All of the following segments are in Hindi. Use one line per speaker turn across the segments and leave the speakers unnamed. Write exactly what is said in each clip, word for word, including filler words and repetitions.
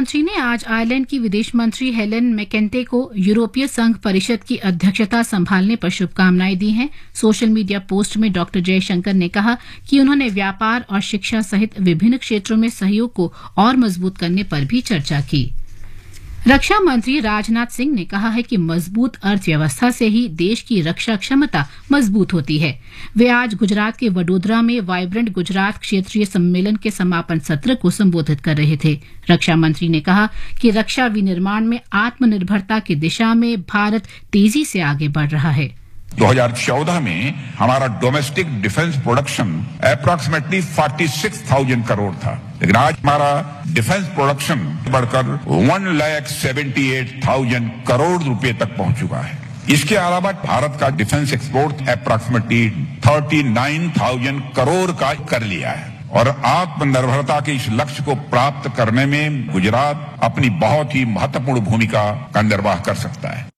प्रधानमंत्री ने आज आयरलैंड की विदेश मंत्री हेलेन मैकेंटे को यूरोपीय संघ परिषद की अध्यक्षता संभालने पर शुभकामनाएं दी हैं। सोशल मीडिया पोस्ट में डॉक्टर जयशंकर ने कहा कि उन्होंने व्यापार और शिक्षा सहित विभिन्न क्षेत्रों में सहयोग को और मजबूत करने पर भी चर्चा की। रक्षा मंत्री राजनाथ सिंह ने कहा है कि मजबूत अर्थव्यवस्था से ही देश की रक्षा क्षमता मजबूत होती है। वे आज गुजरात के वडोदरा में वाइब्रेंट गुजरात क्षेत्रीय सम्मेलन के समापन सत्र को संबोधित कर रहे थे। रक्षा मंत्री ने कहा कि रक्षा विनिर्माण में आत्मनिर्भरता की दिशा में भारत तेजी से आगे बढ़ रहा है।
दो हज़ार चौदह में हमारा डोमेस्टिक डिफेंस प्रोडक्शन अप्रॉक्सीमेटली छियालीस हज़ार करोड़ था, लेकिन आज हमारा डिफेंस प्रोडक्शन बढ़कर one lakh seventy eight thousand crore रुपए तक पहुंच चुका है। इसके अलावा भारत का defence export approximately thirty nine thousand crore का कर लिया है और आत्मनिर्भरता के इस लक्ष्य को प्राप्त करने में गुजरात अपनी बहुत ही महत्वपूर्ण भूमिका का निर्वाह कर सकता है।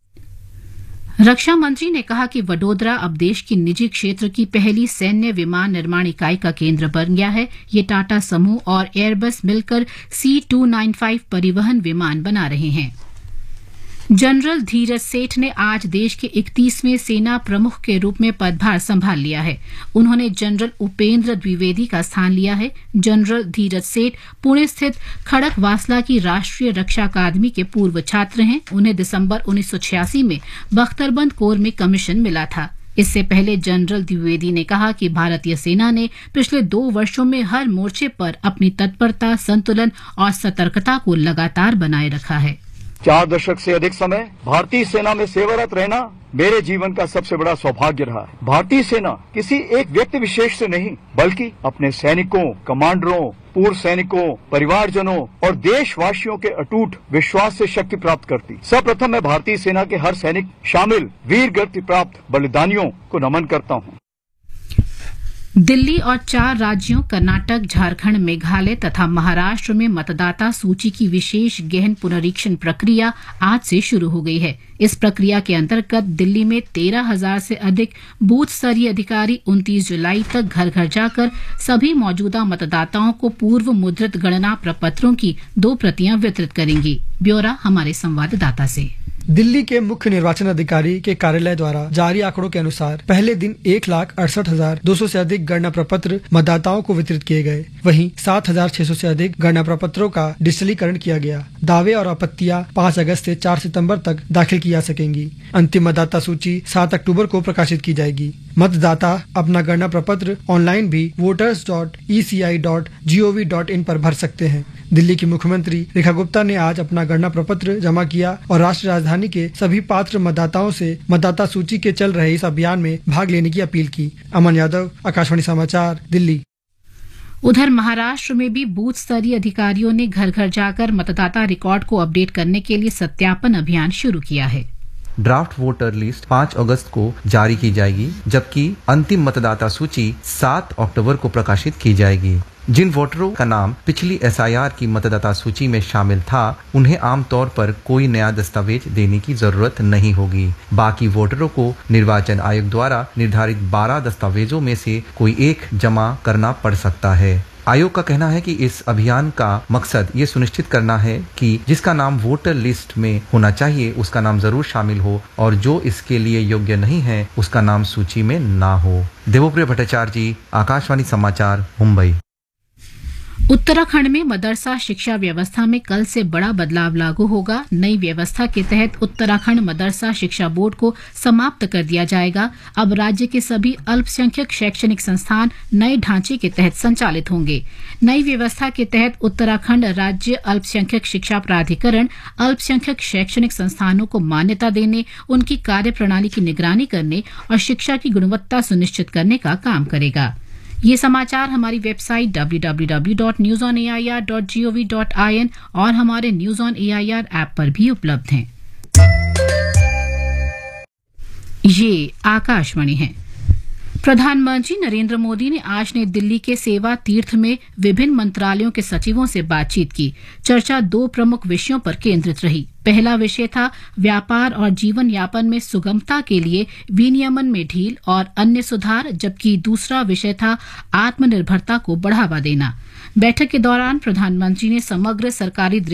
रक्षा मंत्री ने कहा कि वडोदरा अब देश की निजी क्षेत्र की पहली सैन्य विमान निर्माण इकाई का केंद्र बन गया है। ये टाटा समूह और एयरबस मिलकर सी टू नाइन फाइव परिवहन विमान बना रहे हैं। जनरल धीरज सेठ ने आज देश के इकतीसवें सेना प्रमुख के रूप में पदभार संभाल लिया है। उन्होंने जनरल उपेंद्र द्विवेदी का स्थान लिया है। जनरल धीरज सेठ पुणे स्थित खड़क वासला की राष्ट्रीय रक्षा अकादमी के पूर्व छात्र हैं। उन्हें दिसंबर उन्नीस सौ छियासी में बख्तरबंद कोर में कमीशन मिला था। इससे पहले जनरल द्विवेदी ने कहा कि भारतीय सेना ने पिछले दो वर्षों में हर मोर्चे पर अपनी तत्परता, संतुलन और सतर्कता को लगातार बनाए रखा है।
चार दशक से अधिक समय भारतीय सेना में सेवारत रहना मेरे जीवन का सबसे बड़ा सौभाग्य रहा है। भारतीय सेना किसी एक व्यक्ति विशेष से नहीं, बल्कि अपने सैनिकों, कमांडरों, पूर्व सैनिकों, परिवारजनों और देशवासियों के अटूट विश्वास से शक्ति प्राप्त करती। सर्वप्रथम मैं भारतीय सेना के हर सैनिक शामिल वीर गति प्राप्त बलिदानियों को नमन करता हूँ।
दिल्ली और चार राज्यों कर्नाटक, झारखंड, मेघालय तथा महाराष्ट्र में मतदाता सूची की विशेष गहन पुनरीक्षण प्रक्रिया आज से शुरू हो गई है। इस प्रक्रिया के अंतर्गत दिल्ली में तेरह हजार से अधिक बूथ स्तरीय अधिकारी उनतीस जुलाई तक घर घर जाकर सभी मौजूदा मतदाताओं को पूर्व मुद्रित गणना प्रपत्रों की दो प्रतियां वितरित करेंगी। ब्यौरा हमारे संवाददाता से।
दिल्ली के मुख्य निर्वाचन अधिकारी के कार्यालय द्वारा जारी आंकड़ों के अनुसार पहले दिन एक लाख अड़सठ हजार दो सौ से अधिक गणना प्रपत्र मतदाताओं को वितरित किए गए। वहीं सात हजार छह सौ से अधिक गणना प्रपत्रों का डिजिटलीकरण किया गया। दावे और आपत्तियां पाँच अगस्त से चार सितंबर तक दाखिल की जा सकेंगी। अंतिम मतदाता सूची सात अक्टूबर को प्रकाशित की जाएगी। मतदाता अपना गणना प्रपत्र ऑनलाइन भी voters dot E C I dot G O V dot in पर भर सकते हैं। दिल्ली की मुख्यमंत्री रेखा गुप्ता ने आज अपना गणना प्रपत्र जमा किया और राष्ट्रीय राजधानी के सभी पात्र मतदाताओं से मतदाता सूची के चल रहे इस अभियान में भाग लेने की अपील की। अमन यादव, आकाशवाणी समाचार, दिल्ली।
उधर महाराष्ट्र में भी बूथ स्तरीय अधिकारियों ने घर घर जाकर मतदाता रिकॉर्ड को अपडेट करने के लिए सत्यापन अभियान शुरू किया है।
ड्राफ्ट वोटर लिस्ट पाँच अगस्त को जारी की जाएगी, जबकि अंतिम मतदाता सूची सात अक्टूबर को प्रकाशित की जाएगी। जिन वोटरों का नाम पिछली एस आई आर की मतदाता सूची में शामिल था, उन्हें आमतौर पर कोई नया दस्तावेज देने की जरूरत नहीं होगी। बाकी वोटरों को निर्वाचन आयोग द्वारा निर्धारित बारह दस्तावेजों में से कोई एक जमा करना पड़ सकता है। आयोग का कहना है कि इस अभियान का मकसद ये सुनिश्चित करना है कि जिसका नाम वोटर लिस्ट में होना चाहिए उसका नाम जरूर शामिल हो और जो इसके लिए योग्य नहीं है उसका नाम सूची में ना हो। देवप्रिय भट्टाचार्य जी, आकाशवाणी समाचार, मुंबई।
उत्तराखंड में मदरसा शिक्षा व्यवस्था में कल से बड़ा बदलाव लागू होगा। नई व्यवस्था के तहत उत्तराखंड मदरसा शिक्षा बोर्ड को समाप्त कर दिया जाएगा। अब राज्य के सभी अल्पसंख्यक शैक्षणिक संस्थान नए ढांचे के तहत संचालित होंगे। नई व्यवस्था के तहत उत्तराखंड राज्य अल्पसंख्यक शिक्षा प्राधिकरण अल्पसंख्यक शैक्षणिक संस्थानों को मान्यता देने, उनकी कार्यप्रणाली की निगरानी करने और शिक्षा की गुणवत्ता सुनिश्चित करने का काम करेगा। ये समाचार हमारी website W W W dot news on A I R dot G O V dot I N और हमारे news on A I R app पर भी उपलब्ध हैं। ये आकाशवाणी है। प्रधानमंत्री नरेंद्र मोदी ने आज नई दिल्ली के सेवा तीर्थ में विभिन्न मंत्रालयों के सचिवों से बातचीत की। चर्चा दो प्रमुख विषयों पर केंद्रित रही। पहला विषय था व्यापार और जीवन यापन में सुगमता के लिए विनियमन में ढील और अन्य सुधार, जबकि दूसरा विषय था आत्मनिर्भरता को बढ़ावा देना। बैठक के दौरान प्रधानमंत्री ने समग्र सरकारी